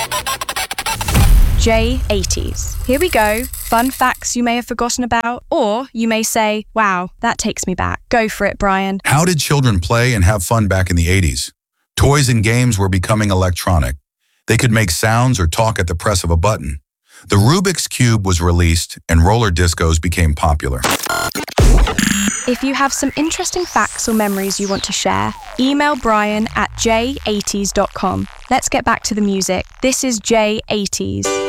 J80s. Here we go. Fun facts you may have forgotten about, or you may say, wow, that takes me back. Go for it, Brian. How did children play and have fun back in the 80s? Toys and games were becoming electronic. They could make sounds or talk at the press of a button. The Rubik's Cube was released and roller discos became popular. If you have some interesting facts or memories you want to share, email Brian at j80s.com. Let's get back to the music. This is J80s.